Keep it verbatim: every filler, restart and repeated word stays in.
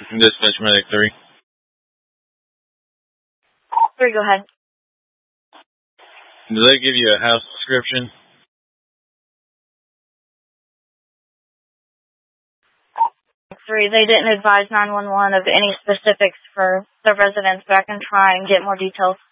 Dispatch Medic three. three, go ahead. Did they give you a house description? three, they didn't advise nine one one of any specifics for the residents, but I can try and get more details.